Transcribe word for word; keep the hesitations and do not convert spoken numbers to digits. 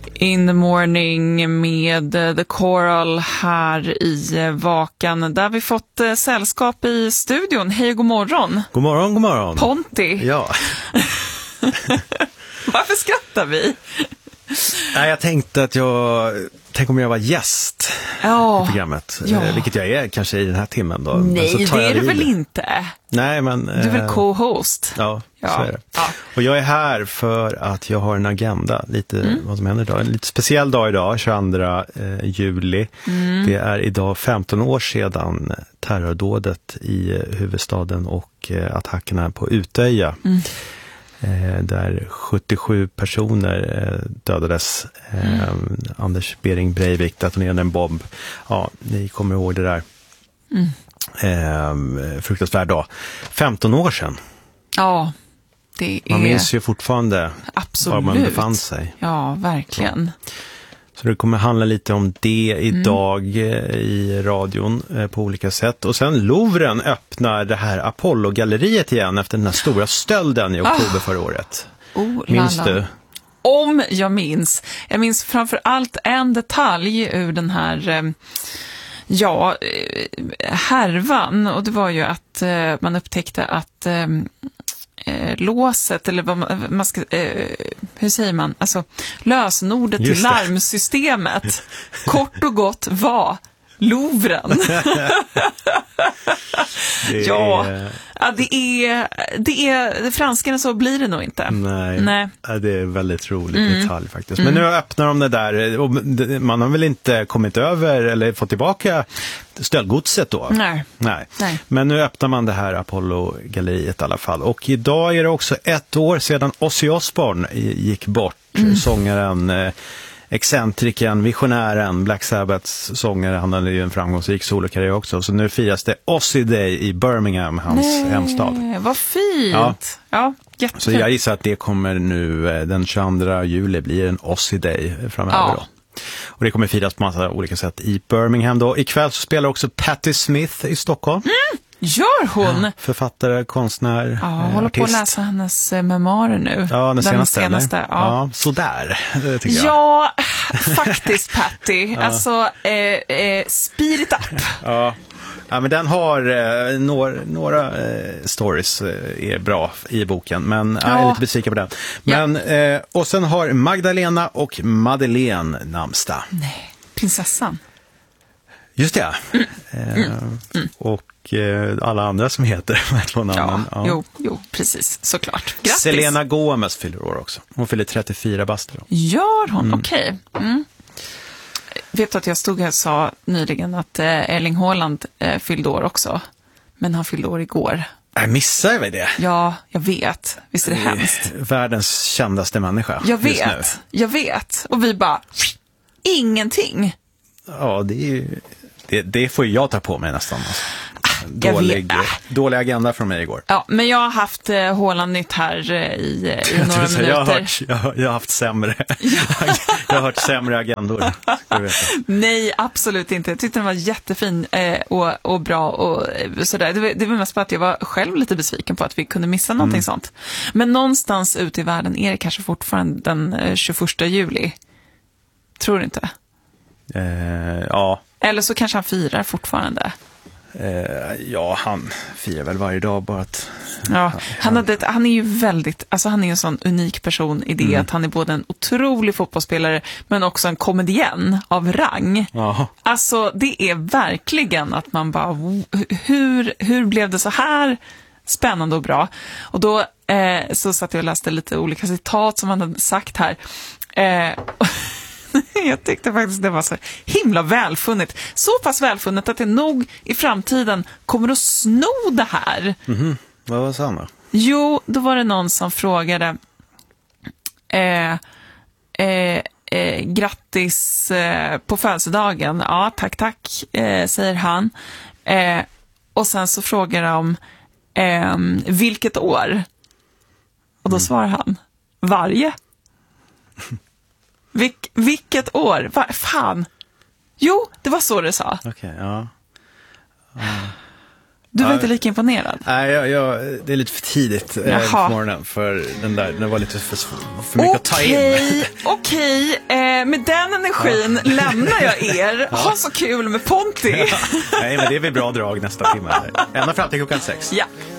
In the morning med The Coral här i Vakan, där vi fått eh, sällskap i studion. Hej och god morgon. God morgon, god morgon. Ponti. Ja. Varför skrattar vi? Nej, jag tänkte att jag... Tänk om jag var gäst ja. i programmet. Ja. Eh, vilket jag är kanske i den här timmen då. Nej, så tar det jag är du vid. väl inte? Nej, men... Du är väl co-host? Ja, ja. så är det. Ja. Och jag är här för att jag har en agenda. Lite mm. vad som händer idag. En lite speciell dag idag, tjugoandra juli. Mm. Det är idag femton år sedan terrordådet i huvudstaden och attackerna på Utöja. Mm. Där sjuttiosju personer dödades. Mm. Anders Behring Breivik detonerade en bomb. Ja, ni kommer ihåg det där. Mm. Eh, fruktansvärd dag. femton år sedan. Ja, det är... Man minns ju fortfarande absolut. Var man befann sig. Ja, verkligen. Så, så det kommer handla lite om det idag mm. i radion eh, på olika sätt. Och sen Louvren öppnar det här Apollo-galleriet igen efter den här stora stölden i oktober ah. förra året. Oh, minns lala. du? Om jag minns. Jag minns framför allt en detalj ur den här... Eh, Ja, härvan, och det var ju att eh, man upptäckte att eh, låset, eller vad man, man ska, eh, hur säger man, alltså lösenordet till larmsystemet kort och gott var Louvren. det ja, är... ja, det är det är franskarna, så blir det nog inte. Nej, Nej. Det är väldigt rolig mm. detalj faktiskt. Men mm. nu öppnar de det där, och man har väl inte kommit över eller fått tillbaka stöldgodset då? Nej. Nej. Nej. Men nu öppnar man det här Apollo-galleriet i alla fall. Och idag är det också ett år sedan Ozzy Osbourne gick bort, mm. sångaren, excentriken, visionären, Black Sabbaths sångare. Han hade ju en framgångsrik solokarriär också. Så nu firas det Ozzy Day i Birmingham, hans Nej, hemstad. Vad fint! Ja, ja, jättefint. Så jag gissar att det kommer nu den tjugoandra juli blir en Ozzy Day framöver ja. då. Och det kommer firas på massa olika sätt i Birmingham då. Ikväll så spelar också Patti Smith i Stockholm. Mm. Gör hon? Ja, författare, konstnär, ja, eh, håller artist. på att läsa hennes eh, memoarer nu. Ja, den senaste. Den senaste ja. ja, sådär, det tycker jag. Ja, faktiskt Patti. ja. Alltså, eh, eh, speed it up. ja. ja, men den har eh, några, några eh, stories eh, är bra i boken, men ja. jag är lite besviken på den. Men, ja. eh, och sen har Magdalena och Madeleine namnsdag. Nej, prinsessan. Just det. Mm. Eh, mm. Mm. Och alla andra som heter de här två namnen. Ja, ja. Jo, jo, precis, såklart. Grattis. Selena Gomez fyller år också. Hon fyller trettiofyra bast. Gör hon? Mm. Okej. Okay. Mm. Vet du att jag stod här och sa nyligen att eh, Erling Haaland eh, fyllde år också. Men han fyllde år igår. Jag missar väl det? Ja, jag vet. Visst är det hemskt? Världens kändaste människa. Jag vet, jag vet. Och vi bara, ingenting. Ja, det är ju... Det, det får jag ta på mig nästan. Alltså. Dålig, dålig agenda från mig igår. Ja, men jag har haft eh, Haaland-nytt här eh, i, i några minuter. Jag har, hört, jag, jag har haft sämre jag har hört sämre agendor. Nej, absolut inte. Jag tyckte den var jättefin eh, och, och bra och sådär. Det var, det var mest på att jag var själv lite besviken på att vi kunde missa någonting mm. sånt. Men någonstans ute i världen är det kanske fortfarande den eh, tjugoförsta juli. Tror du inte? Eh, ja. Eller så kanske han firar fortfarande. Eh, ja, han firar väl varje dag bara att... Ja, han, hade ett, han är ju väldigt... Alltså han är en sån unik person i det mm. att han är både en otrolig fotbollsspelare men också en komedienn av rang. Aha. Alltså det är verkligen att man bara... Hur, hur blev det så här spännande och bra? Och då eh, så satt jag och läste lite olika citat som han hade sagt här. Eh, Jag tyckte faktiskt det var så himla välfunnet. Så pass välfunnet att det nog i framtiden kommer att sno det här. Mm-hmm. Vad var samma? Jo, då var det någon som frågade eh, eh, eh, grattis eh, på födelsedagen. Ja, tack, tack, eh, säger han. Eh, och sen så frågar de eh, vilket år? Och då mm. svarar han varje. Vilk, vilket år? Va, fan. Jo, det var så det sa. Okej, okay, ja. ja. Du var Ja. inte lika imponerad? Nej, jag, jag, det är lite för tidigt eh, Jaha. på morgonen för den där, den var lite för, för mycket att ta in. Okej, okej. Eh, med den energin lämnar jag er. Ha så kul med Ponti. Nej, men det är väl bra drag nästa timme. Ända fram till klockan sex. Ja.